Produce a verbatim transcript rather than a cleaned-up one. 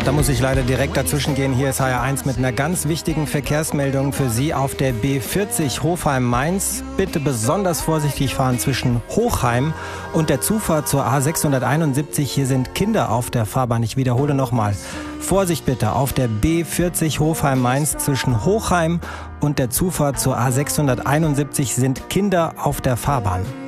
Da muss ich leider direkt dazwischen gehen. Hier ist H R eins mit einer ganz wichtigen Verkehrsmeldung für Sie auf der B vierzig Hofheim-Mainz. Bitte besonders vorsichtig fahren zwischen Hochheim und der Zufahrt zur A sechshunderteinundsiebzig. Hier sind Kinder auf der Fahrbahn. Ich wiederhole nochmal. Vorsicht bitte auf der B vierzig Hofheim-Mainz zwischen Hochheim und der Zufahrt zur A sechshunderteinundsiebzig sind Kinder auf der Fahrbahn.